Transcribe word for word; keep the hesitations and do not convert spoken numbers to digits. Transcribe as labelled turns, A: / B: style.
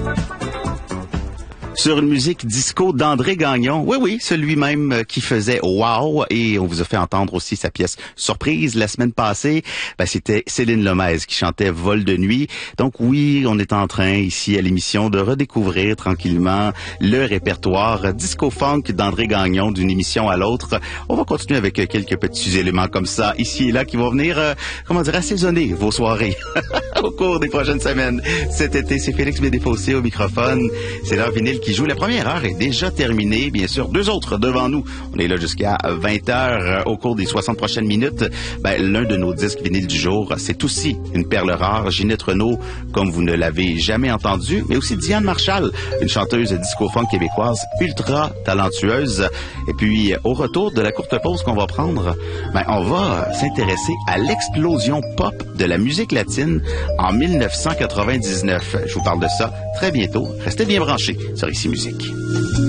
A: Sur une musique disco d'André Gagnon. Oui, oui, celui-même qui faisait Wow. Et on vous a fait entendre aussi sa pièce Surprise la semaine passée. Ben, c'était Céline Lomez qui chantait Vol de nuit. Donc oui, on est en train ici à l'émission de redécouvrir tranquillement le répertoire disco-funk d'André Gagnon d'une émission à l'autre. On va continuer avec quelques petits éléments comme ça ici et là qui vont venir, euh, comment dire, assaisonner vos soirées au cours des prochaines semaines. Cet été, c'est Félix Bédéfossé au microphone. C'est l'heure vinyle qui joue. La première heure est déjà terminée. Bien sûr, deux autres devant nous. On est là jusqu'à vingt heures au cours des soixante prochaines minutes. Ben, l'un de nos disques vinyles du jour, c'est aussi une perle rare. Ginette Renault, comme vous ne l'avez jamais entendu, mais aussi Diane Marshall, une chanteuse disco-funk québécoise ultra talentueuse. Et puis, au retour de la courte pause qu'on va prendre, ben, on va s'intéresser à l'explosion pop de la musique latine en mille neuf cent quatre-vingt-dix-neuf. Je vous parle de ça très bientôt. Restez bien branchés sur Ici Musique.